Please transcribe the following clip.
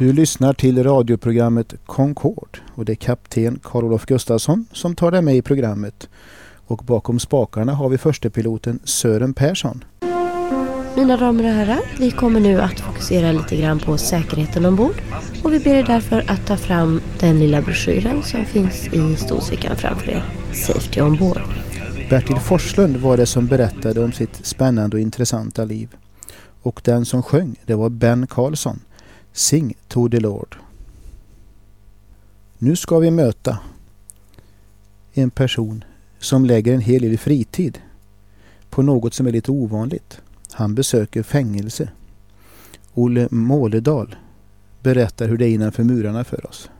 Du lyssnar till radioprogrammet Concord och det är kapten Karl-Olof Gustafsson som tar dig med i programmet. Och bakom spakarna har vi förstepiloten Sören Persson. Mina damer och herrar, vi kommer nu att fokusera lite grann på säkerheten ombord. Och vi ber er därför att ta fram den lilla broschyren som finns i stolsfickan framför er. Safety ombord. Bertil Forslund var det som berättade om sitt spännande och intressanta liv. Och den som sjöng, det var Ben Carlson. Sing to the Lord. Nu ska vi möta en person som lägger en hel del fritid på något som är lite ovanligt. Han besöker fängelse. Olle Måledal berättar hur det är innanför murarna för oss.